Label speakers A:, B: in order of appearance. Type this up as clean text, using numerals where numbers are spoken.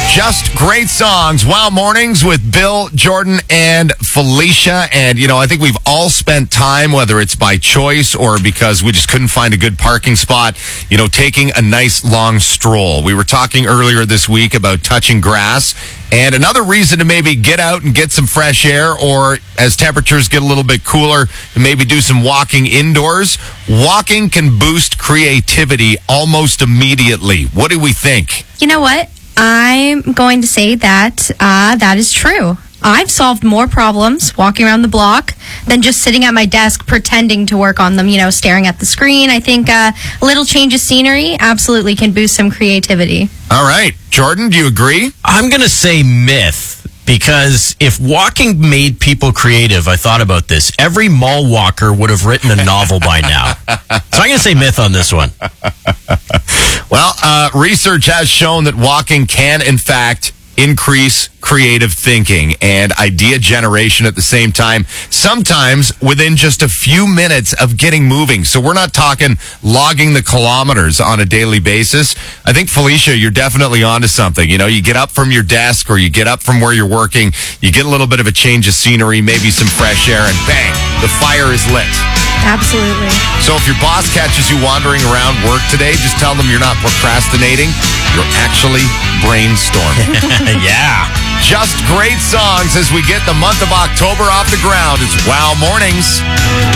A: Just great songs. Wow Mornings with Bill, Jordan, and Felicia. And, I think we've all spent time, whether it's by choice or because we just couldn't find a good parking spot, taking a nice long stroll. We were talking earlier this week about touching grass. And another reason to maybe get out and get some fresh air, or as temperatures get a little bit cooler, to maybe do some walking indoors. Walking can boost creativity almost immediately. What do we think?
B: You know what? I'm going to say that that is true. I've solved more problems walking around the block than just sitting at my desk pretending to work on them, staring at the screen. I think a little change of scenery absolutely can boost some creativity.
A: All right. Jordan, do you agree?
C: I'm going to say myth. Because if walking made people creative, I thought about this. Every mall walker would have written a novel by now. So I'm going to say myth on this one.
A: Well, research has shown that walking can, in fact, increase creative thinking and idea generation at the same time, sometimes within just a few minutes of getting moving. So we're not talking logging the kilometers on a daily basis. I think, Felicia, you're definitely onto something. You get up from your desk or you get up from where you're working, you get a little bit of a change of scenery, maybe some fresh air, and bang, the fire is lit.
B: Absolutely.
A: So if your boss catches you wandering around work today, just tell them you're not procrastinating. You're actually brainstorming.
C: Yeah.
A: Just great songs as we get the month of October off the ground. It's Wow Mornings.